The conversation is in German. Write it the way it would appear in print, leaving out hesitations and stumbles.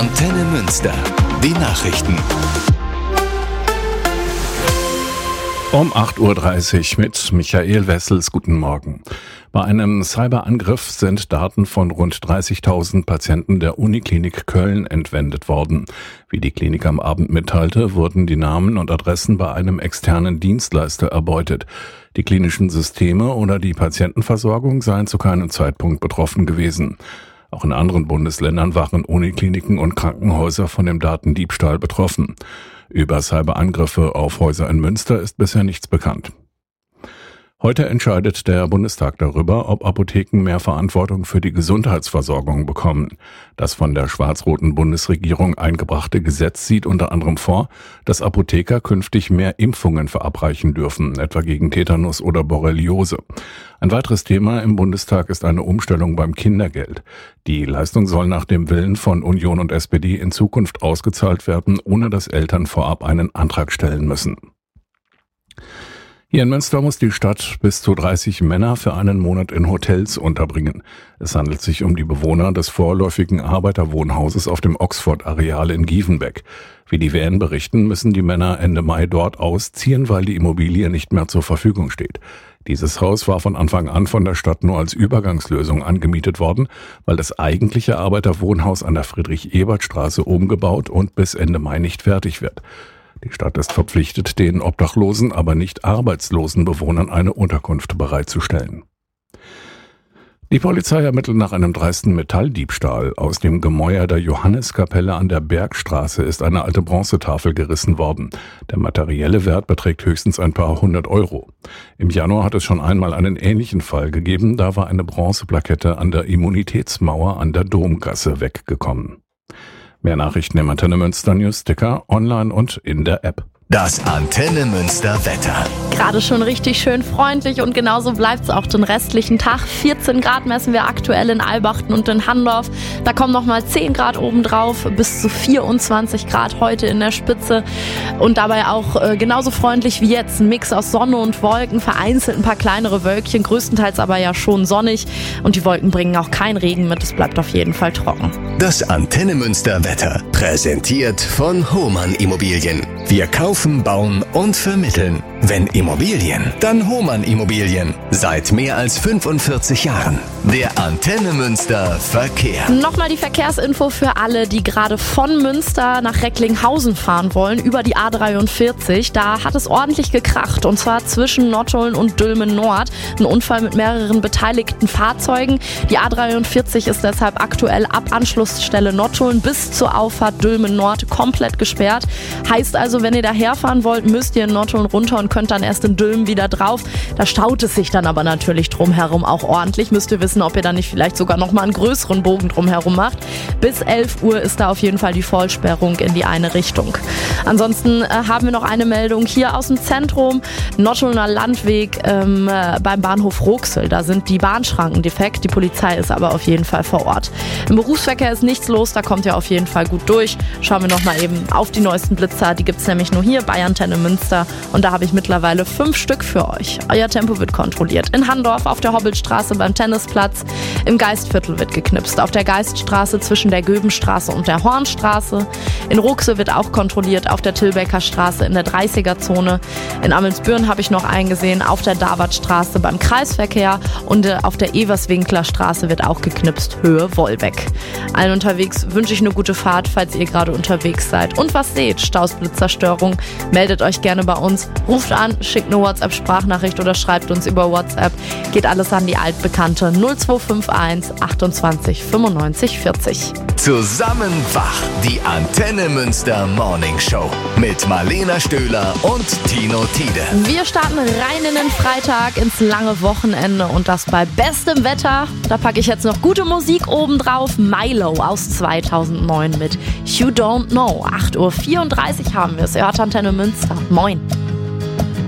Antenne Münster. Die Nachrichten. Um 8.30 Uhr mit Michael Wessels. Guten Morgen. Bei einem Cyberangriff sind Daten von rund 30.000 Patienten der Uniklinik Köln entwendet worden. Wie die Klinik am Abend mitteilte, wurden die Namen und Adressen bei einem externen Dienstleister erbeutet. Die klinischen Systeme oder die Patientenversorgung seien zu keinem Zeitpunkt betroffen gewesen. Auch in anderen Bundesländern waren Unikliniken und Krankenhäuser von dem Datendiebstahl betroffen. Über Cyberangriffe auf Häuser in Münster ist bisher nichts bekannt. Heute entscheidet der Bundestag darüber, ob Apotheken mehr Verantwortung für die Gesundheitsversorgung bekommen. Das von der schwarz-roten Bundesregierung eingebrachte Gesetz sieht unter anderem vor, dass Apotheker künftig mehr Impfungen verabreichen dürfen, etwa gegen Tetanus oder Borreliose. Ein weiteres Thema im Bundestag ist eine Umstellung beim Kindergeld. Die Leistung soll nach dem Willen von Union und SPD in Zukunft ausgezahlt werden, ohne dass Eltern vorab einen Antrag stellen müssen. Hier in Münster muss die Stadt bis zu 30 Männer für einen Monat in Hotels unterbringen. Es handelt sich um die Bewohner des vorläufigen Arbeiterwohnhauses auf dem Oxford-Areal in Gievenbeck. Wie die WN berichten, müssen die Männer Ende Mai dort ausziehen, weil die Immobilie nicht mehr zur Verfügung steht. Dieses Haus war von Anfang an von der Stadt nur als Übergangslösung angemietet worden, weil das eigentliche Arbeiterwohnhaus an der Friedrich-Ebert-Straße umgebaut und bis Ende Mai nicht fertig wird. Die Stadt ist verpflichtet, den obdachlosen, aber nicht arbeitslosen Bewohnern eine Unterkunft bereitzustellen. Die Polizei ermittelt nach einem dreisten Metalldiebstahl. Aus dem Gemäuer der Johanneskapelle an der Bergstraße ist eine alte Bronzetafel gerissen worden. Der materielle Wert beträgt höchstens ein paar 100 Euro. Im Januar hat es schon einmal einen ähnlichen Fall gegeben. Da war eine Bronzeplakette an der Immunitätsmauer an der Domgasse weggekommen. Mehr Nachrichten im Antenne Münster Newsticker, online und in der App. Das Antenne Münster Wetter. Gerade schon richtig schön freundlich und genauso bleibt es auch den restlichen Tag. 14 Grad messen wir aktuell in Albachten und in Handorf. Da kommen nochmal 10 Grad obendrauf, bis zu 24 Grad heute in der Spitze. Und dabei auch genauso freundlich wie jetzt. Ein Mix aus Sonne und Wolken, vereinzelt ein paar kleinere Wölkchen, größtenteils aber ja schon sonnig. Und die Wolken bringen auch keinen Regen mit, es bleibt auf jeden Fall trocken. Das Antenne Münster Wetter. Präsentiert von Hohmann Immobilien. Wir kaufen, bauen und vermitteln. Wenn Immobilien, dann Hohmann Immobilien. Seit mehr als 45 Jahren. Der Antenne Münster Verkehr. Nochmal die Verkehrsinfo für alle, die gerade von Münster nach Recklinghausen fahren wollen, über die A43. Da hat es ordentlich gekracht, und zwar zwischen Nottuln und Dülmen Nord. Ein Unfall mit mehreren beteiligten Fahrzeugen. Die A43 ist deshalb aktuell ab Anschlussstelle Nottuln bis zur Auffahrt Dülmen Nord komplett gesperrt. Heißt also, wenn ihr daherfahren wollt, müsst ihr in Nottuln runter und könnt dann erst in Dülmen wieder drauf. Da staut es sich dann aber natürlich drumherum auch ordentlich. Müsst ihr wissen, ob ihr dann nicht vielleicht sogar nochmal einen größeren Bogen drumherum macht. Bis 11 Uhr ist da auf jeden Fall die Vollsperrung in die eine Richtung. Ansonsten haben wir noch eine Meldung hier aus dem Zentrum. Nottulner Landweg beim Bahnhof Roxel. Da sind die Bahnschranken defekt. Die Polizei ist aber auf jeden Fall vor Ort. Im Berufsverkehr ist nichts los. Da kommt ihr auf jeden Fall gut durch. Schauen wir nochmal eben auf die neuesten Blitzer. Die gibt es nämlich nur hier bei Antenne Münster. Und da habe ich mittlerweile 5 Stück für euch. Euer Tempo wird kontrolliert. In Handorf auf der Hobbelstraße beim Tennisplatz. Im Geistviertel wird geknipst. Auf der Geiststraße zwischen der Göbenstraße und der Hornstraße. In Ruxe wird auch kontrolliert. Auf der Tilbecker Straße in der 30er-Zone. In Amelsbüren habe ich noch einen gesehen. Auf der Davartstraße beim Kreisverkehr. Und auf der Everswinkler Straße wird auch geknipst. Höhe Wolbeck. Allen unterwegs wünsche ich eine gute Fahrt, falls ihr gerade unterwegs seid. Und was seht, Staus, Blitzerstörung, meldet euch gerne bei uns. Ruft an, schickt eine WhatsApp-Sprachnachricht oder schreibt uns über WhatsApp. Geht alles an die altbekannte 0251 28 95 40. Zusammen wach, die Antenne Münster Morning Show mit Marlena Stöhler und Tino Tiede. Wir starten rein in den Freitag, ins lange Wochenende und das bei bestem Wetter. Da packe ich jetzt noch gute Musik obendrauf. Milo aus 2009 mit You Don't Know. 8.34 Uhr haben wir es. Ihr hört Antenne Münster. Moin.